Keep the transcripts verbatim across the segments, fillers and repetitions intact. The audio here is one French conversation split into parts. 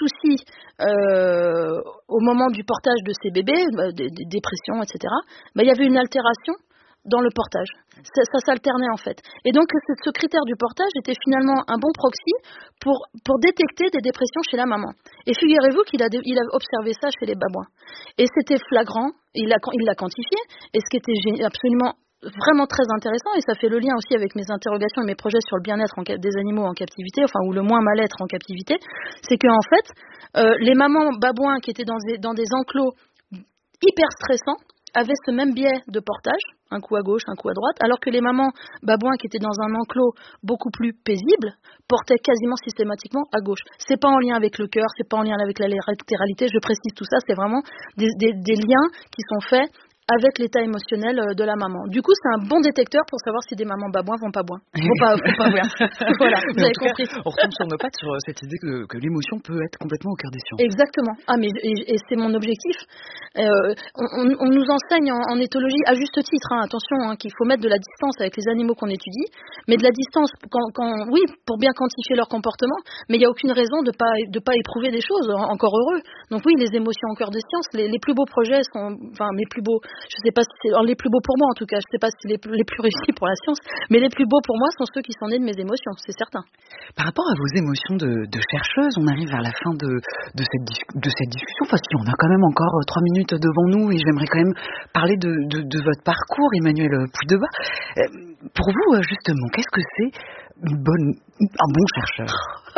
soucis euh, au moment du portage de ces bébés, euh, des, des dépressions, et cetera, bah, il y avait une altération dans le portage. Ça, ça s'alternait en fait. Et donc ce, ce critère du portage était finalement un bon proxy pour, pour détecter des dépressions chez la maman. Et figurez-vous qu'il a, il a observé ça chez les babouins. Et c'était flagrant, il l'a il l'a quantifié, et ce qui était absolument vraiment très intéressant, et ça fait le lien aussi avec mes interrogations et mes projets sur le bien-être en, des animaux en captivité, enfin ou le moins mal-être en captivité, c'est qu'en fait, euh, les mamans babouins qui étaient dans des, dans des enclos hyper stressants avaient ce même biais de portage, un coup à gauche, un coup à droite, alors que les mamans babouins qui étaient dans un enclos beaucoup plus paisible portaient quasiment systématiquement à gauche. C'est pas en lien avec le cœur, c'est pas en lien avec la latéralité, je précise tout ça, c'est vraiment des, des, des liens qui sont faits avec l'état émotionnel de la maman. Du coup, c'est un bon détecteur pour savoir si des mamans babouins vont pas boire. Vont pas, vont pas boire. Voilà, vous avez compris. Cas, on retombe sur nos pattes sur cette idée que, que l'émotion peut être complètement au cœur des sciences. Exactement. Ah, mais et, et c'est mon objectif. Euh, on, on nous enseigne en, en éthologie, à juste titre, hein, attention, hein, qu'il faut mettre de la distance avec les animaux qu'on étudie, mais de la distance, quand, quand, oui, pour bien quantifier leur comportement, mais il n'y a aucune raison de pas de pas éprouver des choses, encore heureux. Donc oui, les émotions au cœur des sciences, les, les plus beaux projets sont, enfin, les plus beaux. Je sais pas si c'est alors, les plus beaux pour moi en tout cas, je sais pas si c'est les, les plus réussis pour la science, mais les plus beaux pour moi sont ceux qui sont nés de mes émotions, c'est certain. Par rapport à vos émotions de, de chercheuse, on arrive vers la fin de, de, cette, de cette discussion, parce qu'on a quand même encore trois minutes devant nous et j'aimerais quand même parler de, de, de votre parcours, Emmanuelle Pouydeba. Pour vous, justement, qu'est-ce que c'est une bonne, un bon chercheur?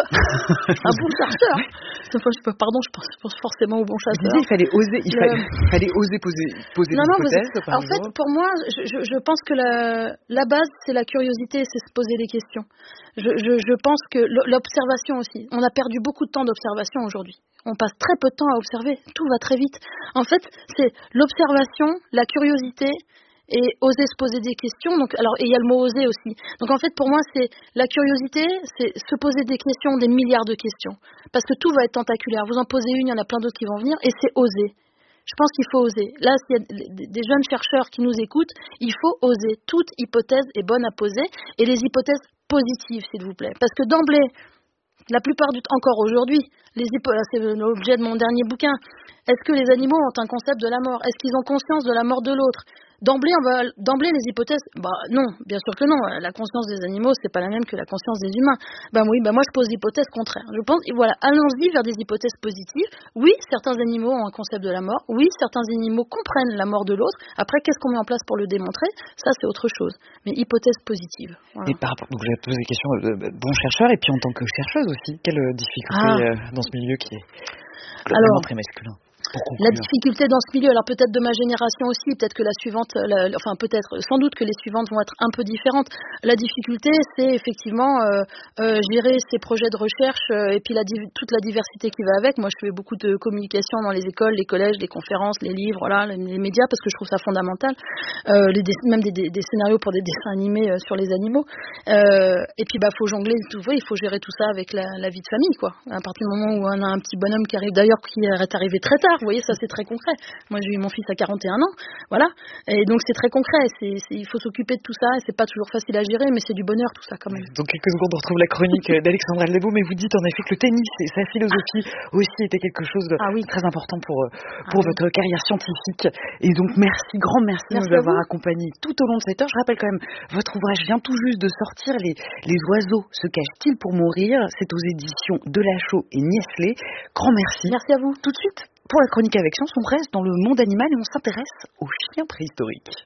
Un bon chercheur. Pardon, je pense, je pense forcément au bon chasseur. Vous disiez, il fallait oser, il fallait, il fallait oser poser, poser non, des non, hypothèses. Vous, en fait, pour moi, je, je, je pense que la, la base, c'est la curiosité, c'est se poser des questions. Je, je, je pense que l'observation aussi. On a perdu beaucoup de temps d'observation aujourd'hui. On passe très peu de temps à observer. Tout va très vite. En fait, c'est l'observation, la curiosité et oser se poser des questions. Donc, alors, et il y a le mot oser aussi. Donc, en fait, pour moi, c'est la curiosité, c'est se poser des questions, des milliards de questions. Parce que tout va être tentaculaire. Vous en posez une, il y en a plein d'autres qui vont venir, et c'est oser. Je pense qu'il faut oser. Là, s'il y a des jeunes chercheurs qui nous écoutent, il faut oser. Toute hypothèse est bonne à poser, et les hypothèses positives, s'il vous plaît. Parce que d'emblée, la plupart du temps, encore aujourd'hui, les hypothèses, c'est l'objet de mon dernier bouquin, est-ce que les animaux ont un concept de la mort? Est-ce qu'ils ont conscience de la mort de l'autre? D'emblée, on va, d'emblée, les hypothèses, bah non, bien sûr que non. La conscience des animaux, c'est pas la même que la conscience des humains. Bah oui, bah moi je pose l'hypothèse contraire. Je pense, et voilà, allons-y vers des hypothèses positives. Oui, certains animaux ont un concept de la mort. Oui, certains animaux comprennent la mort de l'autre. Après, qu'est-ce qu'on met en place pour le démontrer? Ça, c'est autre chose. Mais hypothèse positive. Voilà. Et par rapport, donc j'ai posé des questions de bon chercheur et puis en tant que chercheuse aussi, quelle difficulté ah. euh, dans ce milieu qui est globalement très masculin? La difficulté dans ce milieu, alors peut-être de ma génération aussi, peut-être que la suivante, la, enfin peut-être, sans doute que les suivantes vont être un peu différentes. La difficulté, c'est effectivement euh, euh, gérer ces projets de recherche euh, et puis la, toute la diversité qui va avec. Moi, je fais beaucoup de communication dans les écoles, les collèges, les conférences, les livres, voilà, les, les médias, parce que je trouve ça fondamental. Euh, les, même des, des, des scénarios pour des dessins animés euh, sur les animaux. Euh, et puis, bah, faut jongler, tout, ouais, il faut gérer tout ça avec la, la vie de famille, quoi. À partir du moment où on a un petit bonhomme qui arrive, d'ailleurs, qui est arrivé très tard. Vous voyez, ça c'est très concret. Moi j'ai eu mon fils à quarante et un ans, voilà. Et donc c'est très concret. C'est, c'est, il faut s'occuper de tout ça et c'est pas toujours facile à gérer, mais c'est du bonheur tout ça quand même. Dans quelques secondes on retrouve la chronique d'Alexandra Aldebo, mais vous dites en effet que le tennis et sa philosophie aussi était quelque chose de ah oui. très important pour, pour ah votre oui. carrière scientifique. Et donc merci, grand merci, merci de nous avoir accompagnés tout au long de cette heure. Je rappelle quand même, votre ouvrage vient tout juste de sortir, Les, les oiseaux se cachent-ils pour mourir? C'est aux éditions Delachaux et Niestlé. Grand merci. Merci à vous. Tout de suite, pour la chronique avec science, on reste dans le monde animal et on s'intéresse aux chiens préhistoriques.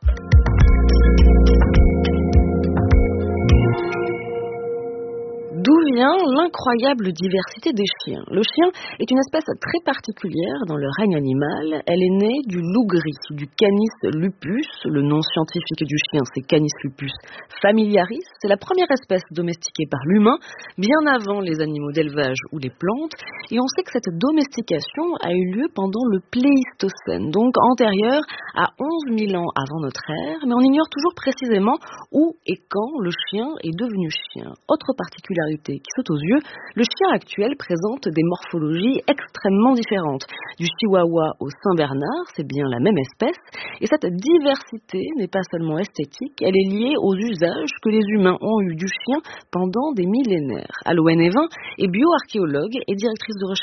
D'où vient l'incroyable diversité des chiens? Le chien est une espèce très particulière dans le règne animal. Elle est née du loup gris, du Canis lupus. Le nom scientifique du chien, c'est Canis lupus familiaris. C'est la première espèce domestiquée par l'humain, bien avant les animaux d'élevage ou les plantes. Et on sait que cette domestication a eu lieu pendant le Pléistocène, donc antérieur à onze mille ans avant notre ère. Mais on ignore toujours précisément où et quand le chien est devenu chien. Autre particularité qui saute aux yeux, le chien actuel présente des morphologies extrêmement différentes. Du chihuahua au Saint-Bernard, c'est bien la même espèce, et cette diversité n'est pas seulement esthétique, elle est liée aux usages que les humains ont eu du chien pendant des millénaires. Aloën Evin est bioarchéologue et directrice de recherche